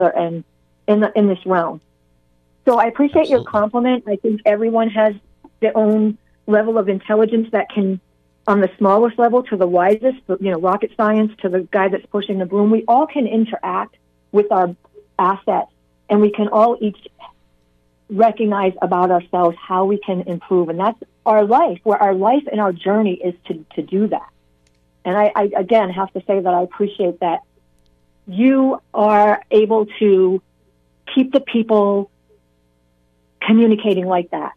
and in this realm. So I appreciate your compliment. I think everyone has their own level of intelligence that can, on the smallest level to the wisest, rocket science to the guy that's pushing the broom, we all can interact with our assets, and we can all each recognize about ourselves how we can improve. And that's our life, where our life and our journey is to do that. And I again have to say that I appreciate that you are able to keep the people communicating like that.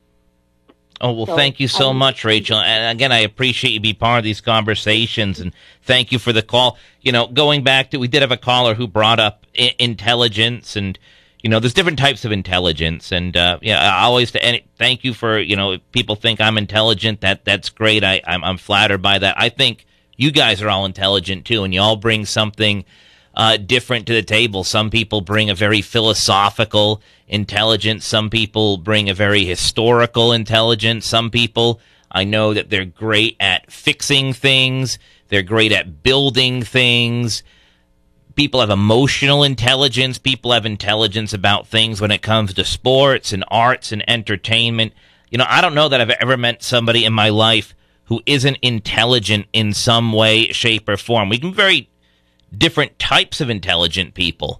Oh, well, thank you so much, Rachel. And again, I appreciate you be part of these conversations, and thank you for the call. Going back to, we did have a caller who brought up intelligence, and, there's different types of intelligence. And, I always, thank you for, if people think I'm intelligent, that's great. I'm flattered by that. I think you guys are all intelligent too, and you all bring something different to the table. Some people bring a very philosophical intelligence. Some people bring a very historical intelligence. Some people, I know that they're great at fixing things. They're great at building things. People have emotional intelligence. People have intelligence about things when it comes to sports and arts and entertainment. I don't know that I've ever met somebody in my life who isn't intelligent in some way, shape, or form. We can be very different types of intelligent people.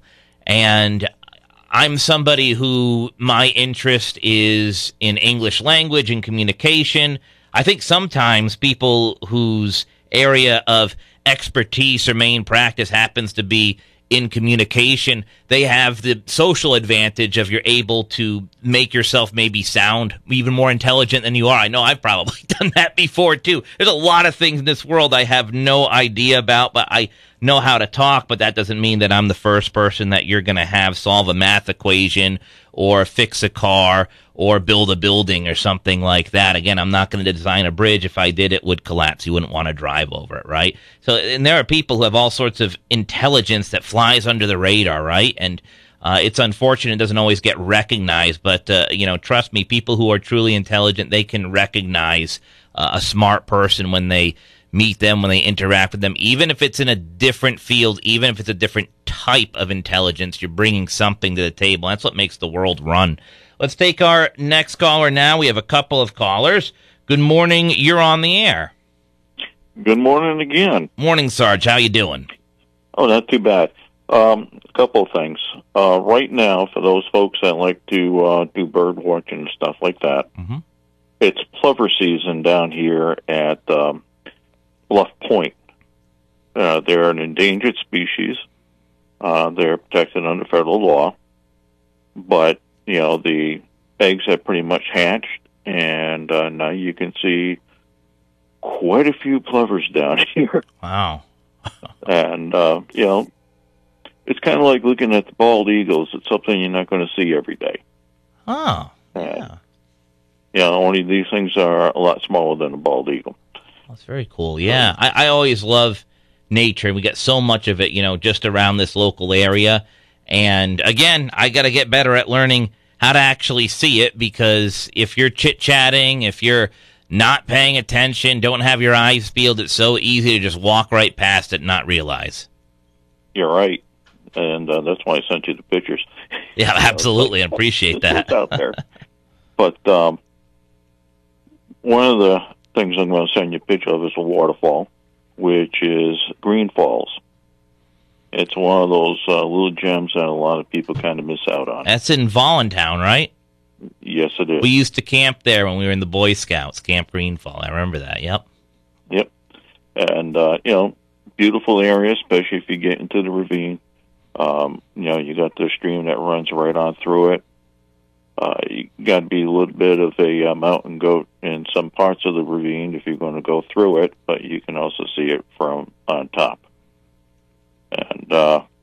And I'm somebody who, my interest is in English language and communication. I think sometimes people whose area of expertise or main practice happens to be in communication, they have the social advantage of you're able to make yourself maybe sound even more intelligent than you are. I know I've probably done that before too. There's a lot of things in this world I have no idea about, but I know how to talk, but that doesn't mean that I'm the first person that you're going to have solve a math equation or fix a car or build a building or something like that. Again, I'm not going to design a bridge. If I did, it would collapse. You wouldn't want to drive over it, right? So, and there are people who have all sorts of intelligence that flies under the radar, right? And it's unfortunate it doesn't always get recognized, but, trust me, people who are truly intelligent, they can recognize a smart person when they meet them, when they interact with them, even if it's in a different field, even if it's a different type of intelligence, you're bringing something to the table. That's what makes the world run. Let's take our next caller now. We have a couple of callers. Good morning. You're on the air. Good morning again. Morning, Sarge. How you doing? Oh, not too bad. A couple of things. Right now, for those folks that like to do bird watching and stuff like that, it's plover season down here at Bluff Point. They're an endangered species. They're protected under federal law. But, the eggs have pretty much hatched, and now you can see quite a few plovers down here. Wow. And, it's kind of like looking at the bald eagles. It's something you're not going to see every day. Oh, yeah. Only these things are a lot smaller than a bald eagle. That's very cool. Yeah, I always love nature, and we get so much of it, just around this local area. And again, I got to get better at learning how to actually see it, because if you're chit-chatting, if you're not paying attention, don't have your eyes peeled, it's so easy to just walk right past it and not realize. You're right. And that's why I sent you the pictures. Yeah, absolutely. I appreciate that. It's out there. But one of the things I'm going to send you a picture of is a waterfall, which is Green Falls. It's one of those little gems that a lot of people kind of miss out on. That's in Voluntown, right? Yes, it is. We used to camp there when we were in the Boy Scouts, Camp Greenfall. I remember that, yep. Yep. And, beautiful area, especially if you get into the ravine. You got the stream that runs right on through it. You got to be a little bit of a mountain goat in some parts of the ravine if you're going to go through it, but you can also see it from on top. And,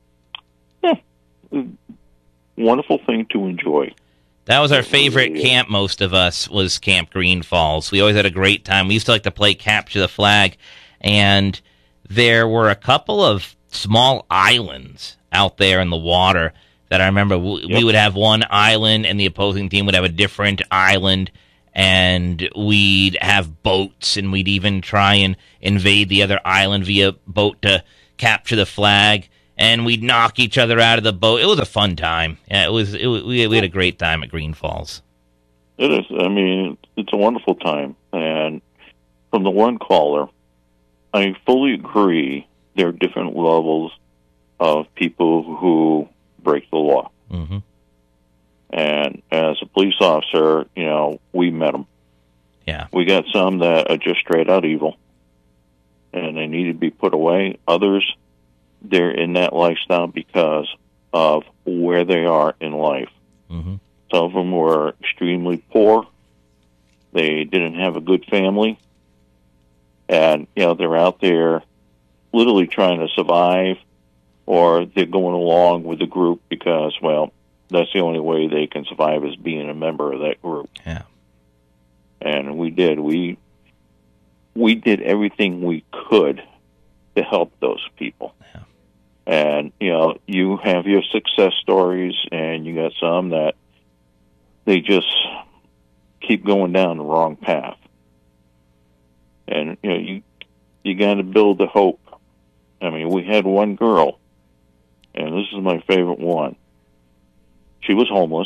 wonderful thing to enjoy. That was our favorite camp, most of us, was Camp Green Falls. We always had a great time. We used to like to play Capture the Flag, and there were a couple of small islands out there in the water that I remember we would have one island and the opposing team would have a different island, and we'd have boats, and we'd even try and invade the other island via boat to capture the flag. and we'd knock each other out of the boat. It was a fun time. Yeah, we had a great time at Green Falls. It is. I mean, it's a wonderful time. And from the one caller, I fully agree there are different levels of people who break the law. Mm-hmm. And as a police officer, we met them. Yeah. We got some that are just straight out evil, and they need to be put away. Others, they're in that lifestyle because of where they are in life. Mm-hmm. Some of them were extremely poor. They didn't have a good family. And, they're out there literally trying to survive, or they're going along with the group because, well, that's the only way they can survive is being a member of that group. Yeah. And we did. We did everything we could to help those people. Yeah. And, you have your success stories, and you got some that they just keep going down the wrong path. And, you got to build the hope. I mean, we had one girl, and this is my favorite one. She was homeless,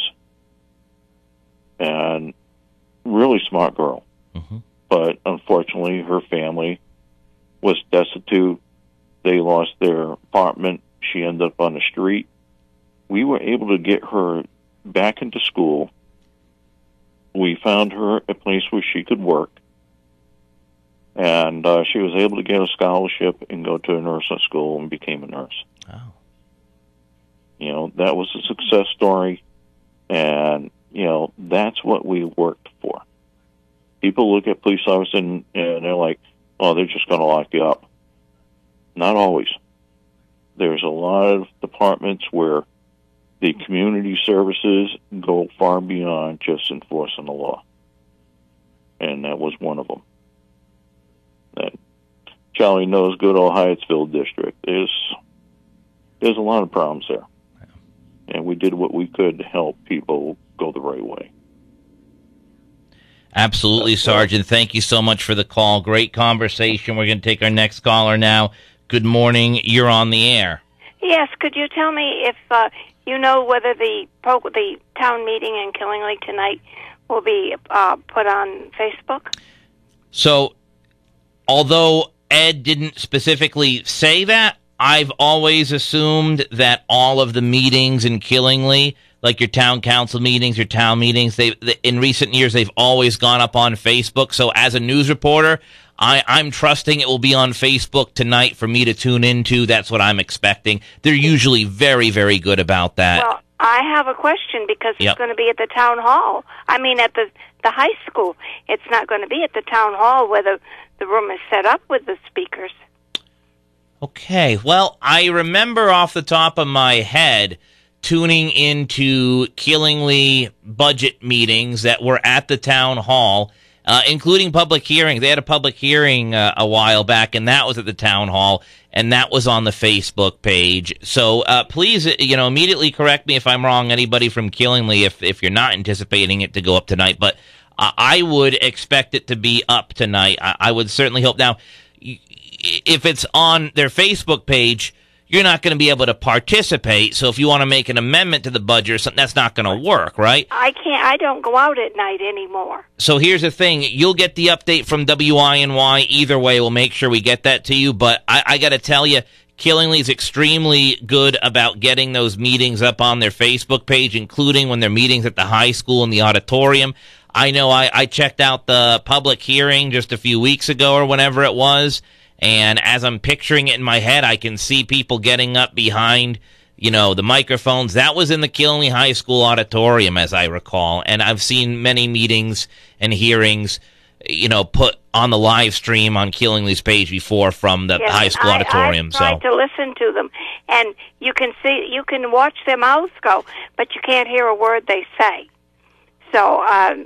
and really smart girl. Mm-hmm. But unfortunately, her family was destitute. They lost their apartment. She ended up on the street. We were able to get her back into school. We found her a place where she could work. And she was able to get a scholarship and go to a nursing school and became a nurse. Oh. That was a success story. And, that's what we worked for. People look at police officers and they're like, oh, they're just going to lock you up. Not always. There's a lot of departments where the community services go far beyond just enforcing the law. And that was one of them. And Charlie knows good old Hyattsville district. There's a lot of problems there. And we did what we could to help people go the right way. Absolutely, Sergeant. Thank you so much for the call. Great conversation. We're going to take our next caller now. Good morning. You're on the air. Yes. Could you tell me if you know whether the town meeting in Killingley tonight will be put on Facebook? So, although Ed didn't specifically say that, I've always assumed that all of the meetings in Killingley, like your town council meetings, your town meetings, in recent years, they've always gone up on Facebook. So as a news reporter, I'm trusting it will be on Facebook tonight for me to tune into. That's what I'm expecting. They're usually very, very good about that. Well, I have a question because it's going to be at the town hall. I mean, at the high school. It's not going to be at the town hall where the room is set up with the speakers. Okay, well, I remember off the top of my head tuning into Killingley budget meetings that were at the town hall, including public hearings. They had a public hearing a while back, and that was at the town hall, and that was on the Facebook page. So please, immediately correct me if I'm wrong, anybody from Killingley, if you're not anticipating it to go up tonight. But I would expect it to be up tonight. I would certainly hope. Now, if it's on their Facebook page, you're not going to be able to participate. So if you want to make an amendment to the budget or something, that's not going to work, right? I can't. I don't go out at night anymore. So here's the thing. You'll get the update from WINY. Either way, we'll make sure we get that to you. But I got to tell you, Killingley is extremely good about getting those meetings up on their Facebook page, including when they're meetings at the high school in the auditorium. I know I checked out the public hearing just a few weeks ago or whenever it was. And as I'm picturing it in my head, I can see people getting up behind, the microphones. That was in the Killingley High School auditorium, as I recall. And I've seen many meetings and hearings, put on the live stream on Killingley's page before from the high school auditorium. I tried to listen to them, and you can watch their mouths go, but you can't hear a word they say. So,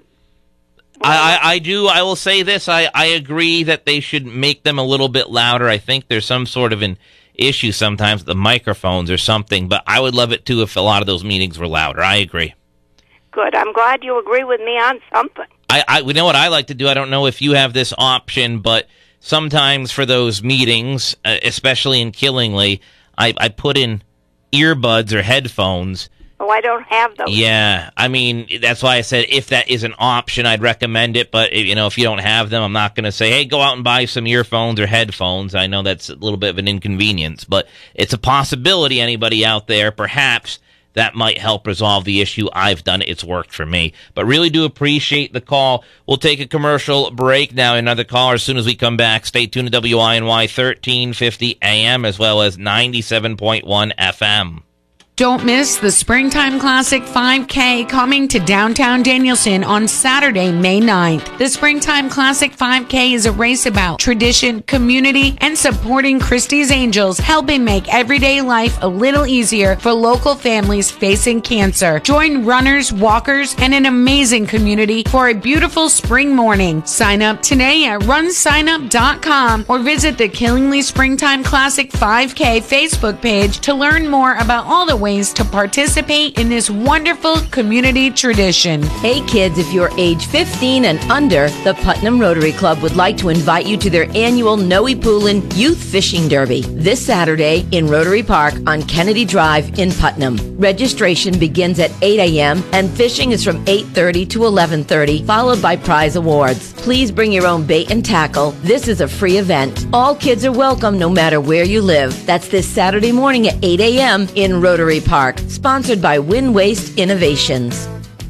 I do. I will say this. I agree that they should make them a little bit louder. I think there's some sort of an issue sometimes with the microphones or something, but I would love it too if a lot of those meetings were louder. I agree. Good. I'm glad you agree with me on something. We know what I like to do. I don't know if you have this option, but sometimes for those meetings, especially in Killingley, I put in earbuds or headphones. Oh, I don't have those. Yeah, I mean, that's why I said if that is an option, I'd recommend it. But, if you don't have them, I'm not going to say, hey, go out and buy some earphones or headphones. I know that's a little bit of an inconvenience, but it's a possibility. Anybody out there, perhaps that might help resolve the issue. I've done it. It's worked for me. But really do appreciate the call. We'll take a commercial break now. Another caller as soon as we come back. Stay tuned to WINY 1350 AM as well as 97.1 FM. Don't miss the Springtime Classic 5K coming to downtown Danielson on Saturday, May 9th. The Springtime Classic 5K is a race about tradition, community, and supporting Christie's Angels, helping make everyday life a little easier for local families facing cancer. Join runners, walkers, and an amazing community for a beautiful spring morning. Sign up today at runsignup.com or visit the Killingly Springtime Classic 5K Facebook page to learn more about all the ways to participate in this wonderful community tradition. Hey kids, if you're age 15 and under, the Putnam Rotary Club would like to invite you to their annual Noe Poolin Youth Fishing Derby this Saturday in Rotary Park on Kennedy Drive in Putnam. Registration begins at 8 a.m. and fishing is from 8:30 to 11:30, followed by prize awards. Please bring your own bait and tackle. This is a free event. All kids are welcome no matter where you live. That's this Saturday morning at 8 a.m. in Rotary Park, sponsored by Win Waste Innovations.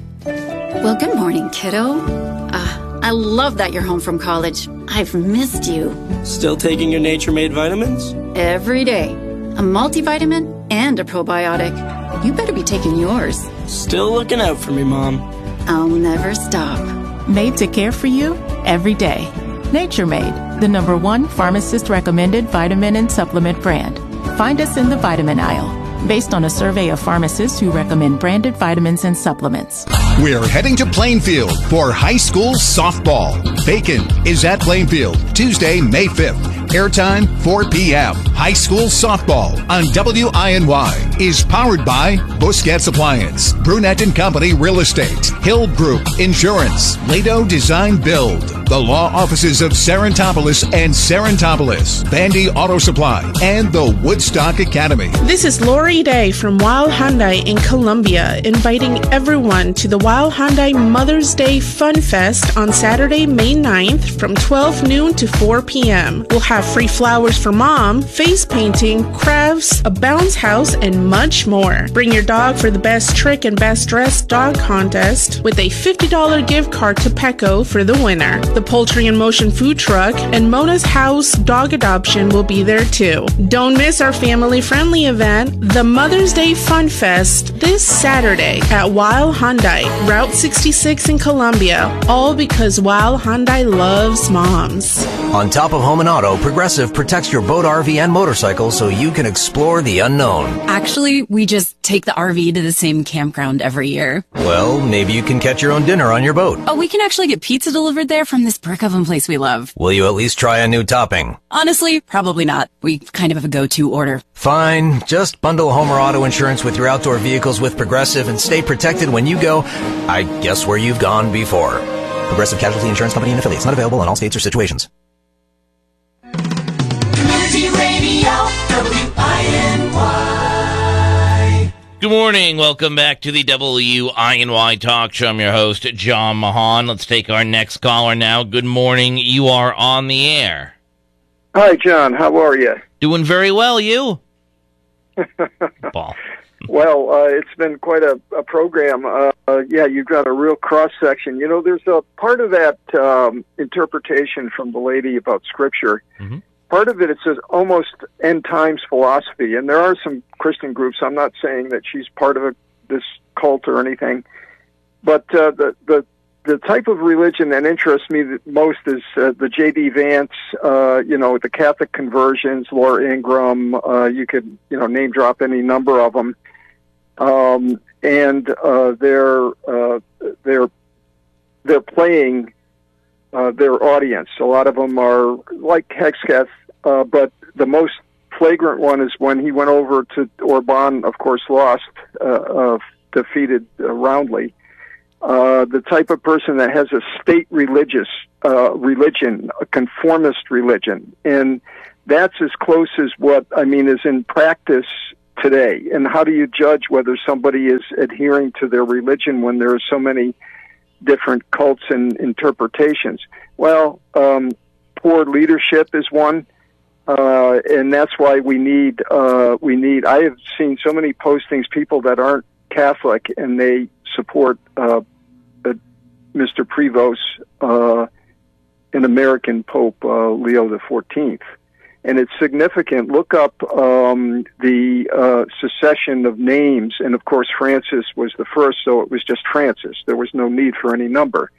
Well, good morning, kiddo. I love that you're home from college. I've missed you. Still taking your Nature Made vitamins? Every day. A multivitamin and a probiotic. You better be taking yours. Still looking out for me, Mom. I'll never stop. Made to care for you every day. Nature Made, the #1 pharmacist-recommended vitamin and supplement brand. Find us in the vitamin aisle, based on a survey of pharmacists who recommend branded vitamins and supplements. We're heading to Plainfield for high school softball. Bacon is at Plainfield, Tuesday, May 5th. Airtime 4 p.m. High school softball on WINY is powered by Busquets Appliance, Brunette & Company Real Estate, Hill Group Insurance, Lado Design Build, the law offices of Serentopolis and Serentopolis, Bandy Auto Supply, and the Woodstock Academy. This is Lori Day from Wild Hyundai in Columbia, inviting everyone to the Wild Hyundai Mother's Day Fun Fest on Saturday, May 9th from 12 noon to 4 p.m. We'll have free flowers for mom, face painting, crafts, a bounce house, and much more. Bring your dog for the best trick and best dressed dog contest with a $50 gift card to Petco for the winner. The Poultry in Motion food truck and Mona's House dog adoption will be there too. Don't miss our family-friendly event, the Mother's Day Fun Fest, this Saturday at Wild Hyundai, Route 66 in Columbia. All because Wild Hyundai loves moms. On top of home and auto, Progressive protects your boat, RV, and motorcycle so you can explore the unknown. Actually, we just take the RV to the same campground every year. Well, maybe you can catch your own dinner on your boat. Oh, we can actually get pizza delivered there from this brick oven place we love. Will you at least try a new topping? Honestly, probably not. We kind of have a go-to order. Fine. Just bundle home or auto insurance with your outdoor vehicles with Progressive and stay protected when you go, I guess, where you've gone before. Progressive Casualty Insurance Company and affiliates. Not available in all states or situations. Community Radio, WINY. Good morning. Welcome back to the WINY Talk Show. I'm your host, John Mahan. Let's take our next caller now. Good morning. You are on the air. Hi, John. How are you? Doing very well. You? Ball. Well, it's been quite a program. Yeah, you've got a real cross-section. You know, there's a part of that interpretation from the lady about Scripture. Mm-hmm. Part of it says almost end times philosophy, and there are some Christian groups. I'm not saying that she's part of this cult or anything, but the type of religion that interests me the most is the J.D. Vance, the Catholic conversions, Laura Ingraham. You could name drop any number of them, and they're playing their audience. A lot of them are like Hexkath, but the most flagrant one is when he went over to Orban, of course, lost, defeated roundly. The type of person that has a state religion, a conformist religion. And that's as close as what, is in practice today. And how do you judge whether somebody is adhering to their religion when there are so many different cults and interpretations? Well, poor leadership is one, and that's why we need. I have seen so many postings, people that aren't Catholic, and they support Mr. Prevost, an American Pope, Leo XIV. And it's significant. Look up the succession of names, and of course Francis was the first, so it was just Francis. There was no need for any number.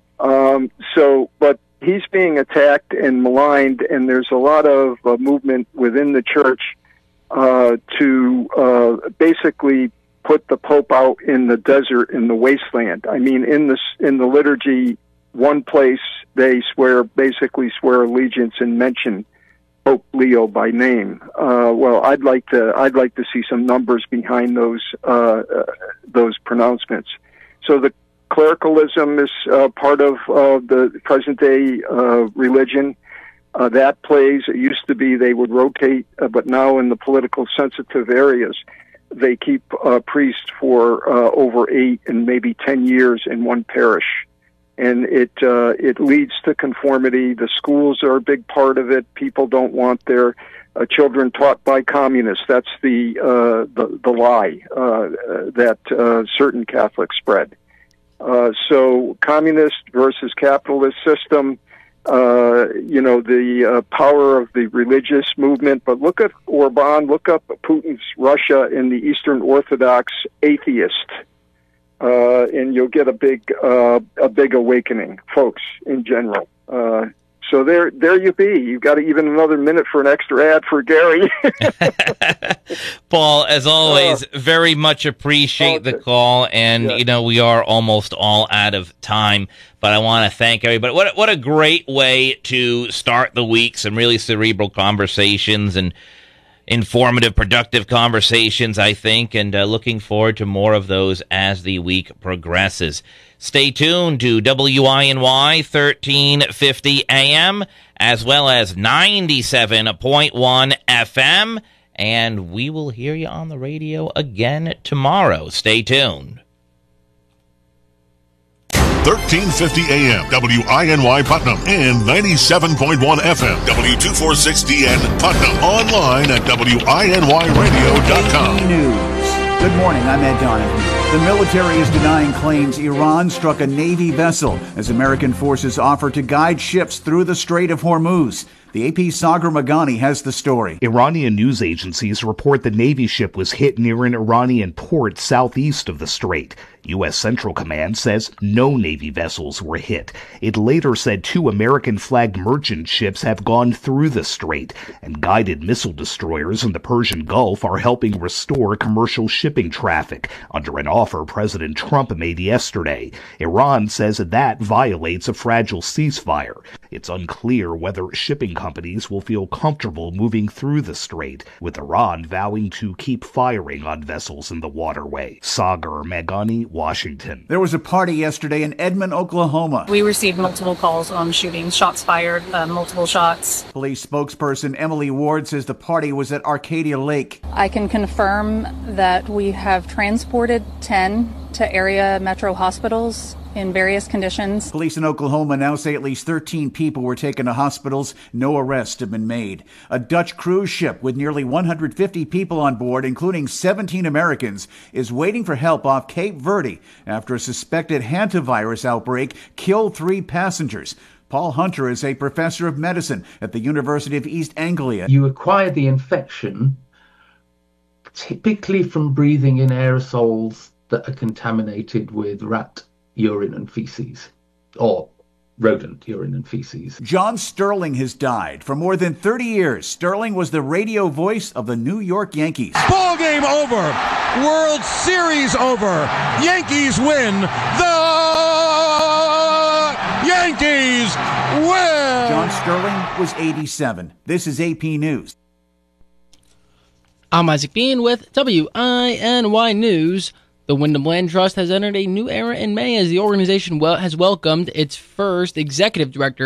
But he's being attacked and maligned, and there's a lot of movement within the church to basically put the Pope out in the desert, in the wasteland. In the liturgy, one place they basically swear allegiance and mention Pope Leo by name. Well, I'd like to see some numbers behind those pronouncements. So the clericalism is part of the present day religion. That plays. It used to be they would rotate, but now in the political sensitive areas, they keep priests for over 8 and maybe 10 years in one parish. And it leads to conformity. The schools are a big part of it. People don't want their children taught by communists. That's the lie that certain Catholics spread. So communist versus capitalist system. The power of the religious movement. But look at Orban. Look up Putin's Russia and the Eastern Orthodox atheist. And you'll get a big awakening, folks, in general. So there you be. You've got even another minute for an extra ad for Gary. Paul, as always, very much appreciate the call, and we are almost all out of time. But I want to thank everybody. What a great way to start the week! Some really cerebral conversations and informative, productive conversations, I think, and looking forward to more of those as the week progresses. Stay tuned to WINY 1350 AM as well as 97.1 FM, and we will hear you on the radio again tomorrow. Stay tuned. 1350 AM, WINY Putnam, and 97.1 FM, W246DN Putnam. Online at WINYradio.com. News. Good morning, I'm Ed Donovan. The military is denying claims Iran struck a Navy vessel as American forces offer to guide ships through the Strait of Hormuz. The AP's Sagar Maghani has the story. Iranian news agencies report the Navy ship was hit near an Iranian port southeast of the strait. U.S. Central Command says no Navy vessels were hit. It later said 2 American-flagged merchant ships have gone through the strait, and guided missile destroyers in the Persian Gulf are helping restore commercial shipping traffic under an offer President Trump made yesterday. Iran says that violates a fragile ceasefire. It's unclear whether shipping companies will feel comfortable moving through the strait, with Iran vowing to keep firing on vessels in the waterway. Sagar Maghani, Washington. There was a party yesterday in Edmond, Oklahoma. We received multiple calls on shootings, shots fired, multiple shots. Police spokesperson Emily Ward says the party was at Arcadia Lake. I can confirm that we have transported 10 to area metro hospitals in various conditions. Police in Oklahoma now say at least 13 people were taken to hospitals. No arrests have been made. A Dutch cruise ship with nearly 150 people on board, including 17 Americans, is waiting for help off Cape Verde after a suspected hantavirus outbreak killed 3 passengers. Paul Hunter is a professor of medicine at the University of East Anglia. You acquire the infection typically from breathing in aerosols that are contaminated with rat urine and feces, or rodent urine and feces. John Sterling has died. For more than 30 years, Sterling was the radio voice of the New York Yankees. Ball game over. World Series over. Yankees win. The Yankees win. John Sterling was 87. This is AP News. I'm Isaac Bean with WINY News. The Wyndham Land Trust has entered a new era in May as the organization has welcomed its first executive director,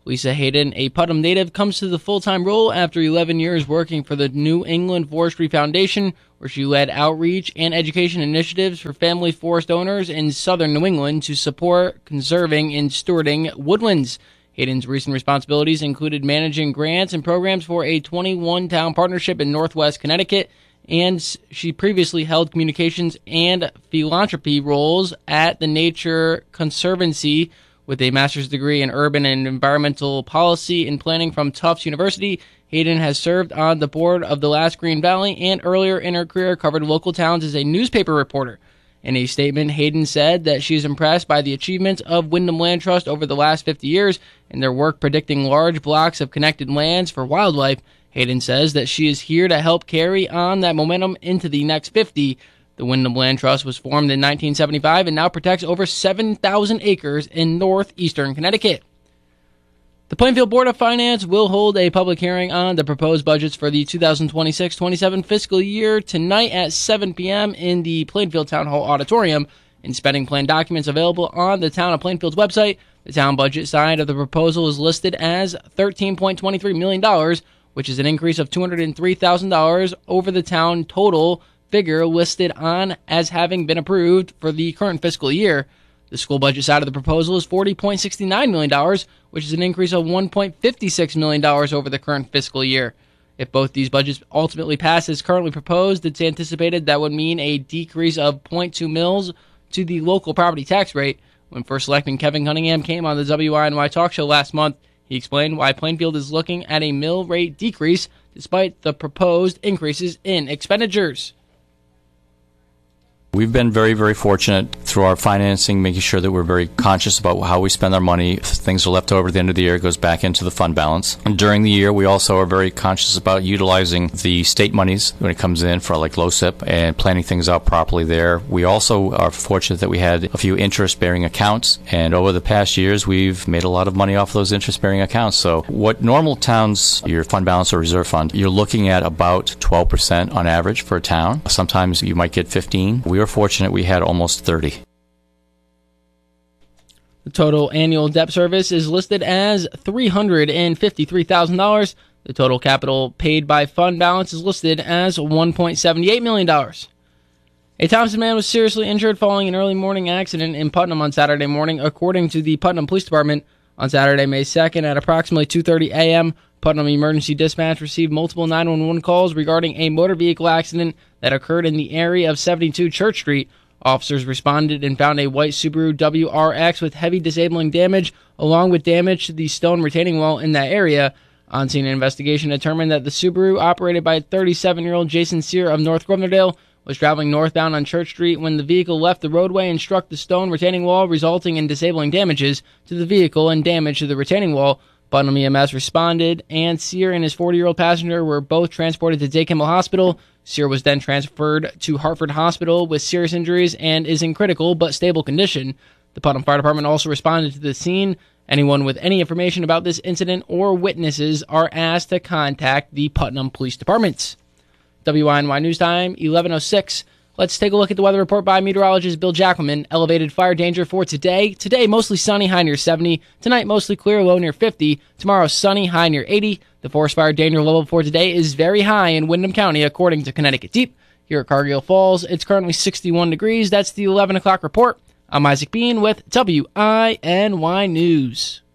Lisa Hayden, a Putnam native, comes to the full-time role after 11 years working for the New England Forestry Foundation, where she led outreach and education initiatives for family forest owners in southern New England to support conserving and stewarding woodlands. Hayden's recent responsibilities included managing grants and programs for a 21-town partnership in northwest Connecticut, and she previously held communications and philanthropy roles at the Nature Conservancy. With a master's degree in urban and environmental policy and planning from Tufts University, Hayden has served on the board of the Last Green Valley and earlier in her career covered local towns as a newspaper reporter. In a statement, Hayden said that she is impressed by the achievements of Wyndham Land Trust over the last 50 years and their work predicting large blocks of connected lands for wildlife. Hayden says that she is here to help carry on that momentum into the next 50. The Wyndham Land Trust was formed in 1975 and now protects over 7,000 acres in northeastern Connecticut. The Plainfield Board of Finance will hold a public hearing on the proposed budgets for the 2026-27 fiscal year tonight at 7 p.m. in the Plainfield Town Hall Auditorium, and spending plan documents available on the Town of Plainfield's website. The town budget side of the proposal is listed as $13.23 million, which is an increase of $203,000 over the town total figure listed on as having been approved for the current fiscal year. The school budget side of the proposal is $40.69 million, which is an increase of $1.56 million over the current fiscal year. If both these budgets ultimately pass as currently proposed, it's anticipated that would mean a decrease of 0.2 mils to the local property tax rate. When First Selectman Kevin Cunningham came on the WINY talk show last month, he explained why Plainfield is looking at a mill rate decrease despite the proposed increases in expenditures. We've been very, very fortunate through our financing, making sure that we're very conscious about how we spend our money. If things are left over at the end of the year, it goes back into the fund balance. And during the year, we also are very conscious about utilizing the state monies when it comes in for like LoCIP and planning things out properly there. We also are fortunate that we had a few interest-bearing accounts, and over the past years, we've made a lot of money off those interest-bearing accounts. So what normal towns, your fund balance or reserve fund, you're looking at about 12% on average for a town. Sometimes you might get 15. We were fortunate we had almost 30. The total annual debt service is listed as $353,000. The total capital paid by fund balance is listed as $1.78 million. A Thompson man was seriously injured following an early morning accident in Putnam on Saturday morning, according to the Putnam Police Department. On Saturday, May 2nd, at approximately 2:30 a.m., Putnam Emergency Dispatch received multiple 911 calls regarding a motor vehicle accident that occurred in the area of 72 Church Street. Officers responded and found a white Subaru WRX with heavy disabling damage, along with damage to the stone retaining wall in that area. On-scene investigation determined that the Subaru, operated by 37-year-old Jason Sear of North Grovenordale, was traveling northbound on Church Street when the vehicle left the roadway and struck the stone retaining wall, resulting in disabling damages to the vehicle and damage to the retaining wall. Putnam EMS responded, and Sear and his 40-year-old passenger were both transported to Day Kimmel Hospital. Sear was then transferred to Hartford Hospital with serious injuries and is in critical but stable condition. The Putnam Fire Department also responded to the scene. Anyone with any information about this incident or witnesses are asked to contact the Putnam Police Department. WINY News Time, 11:06. Let's take a look at the weather report by meteorologist Bill Jackelman. Elevated fire danger for today. Today, mostly sunny, high near 70. Tonight, mostly clear, low near 50. Tomorrow, sunny, high near 80. The forest fire danger level for today is very high in Windham County, according to Connecticut Deep. Here at Cargill Falls, it's currently 61 degrees. That's the 11 o'clock report. I'm Isaac Bean with WINY News.